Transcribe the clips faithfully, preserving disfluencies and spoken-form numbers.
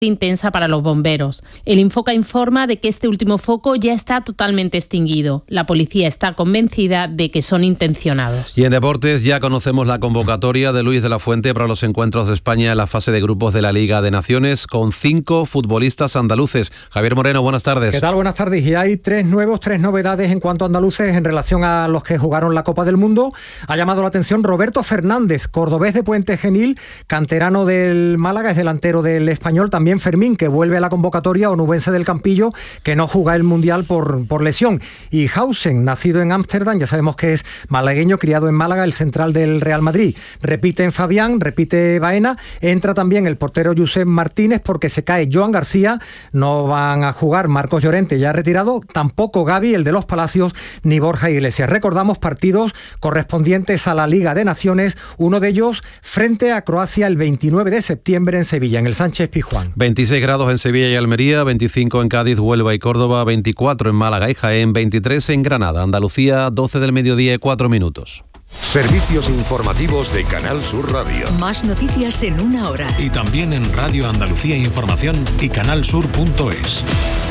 intensa para los bomberos. El Infoca informa de que este último foco ya está totalmente extinguido. La policía está convencida de que son intencionados. Y en deportes ya conocemos la convocatoria de Luis de la Fuente para los encuentros de España en la fase de grupos de la Liga de Naciones con cinco futbolistas andaluces. Javier Moreno, buenas tardes. ¿Qué tal? Buenas tardes. Y hay tres nuevos, tres novedades en cuanto a andaluces en relación a los que jugaron la Copa del Mundo. Ha llamado la atención Roberto Fernández, cordobés de Puente Genil, canterano del Málaga, es delantero del Español. También Fermín, que vuelve a la convocatoria, onubense del Campillo, que no juega el Mundial por, por lesión. Y Hausen, nacido en Ámsterdam, ya sabemos que es malagueño, criado en Málaga, el central del Real Madrid. Repite en Fabián, repite Baena, entra también el portero Josep Martínez porque se cae Joan García, no van a jugar Marcos Llorente, ya retirado, tampoco Gavi, el de los Palacios, ni Borja Iglesias. Recordamos partidos correspondientes a la Liga de Naciones, uno de ellos frente a Croacia el veintinueve de septiembre en Sevilla, en el Sánchez Pizjuán. veintiséis grados en Sevilla y Almería, veinticinco en Cádiz, Huelva y Córdoba, veinticuatro en Málaga y Jaén, veintitrés en Granada, Andalucía, doce del mediodía y cuatro minutos. Servicios informativos de Canal Sur Radio. Más noticias en una hora. Y también en Radio Andalucía Información y canalsur punto es.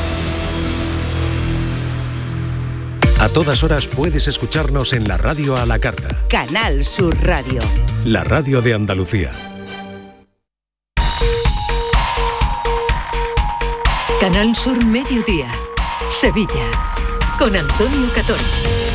A todas horas puedes escucharnos en la radio a la carta. Canal Sur Radio. La radio de Andalucía. Canal Sur Mediodía, Sevilla, con Antonio Catón.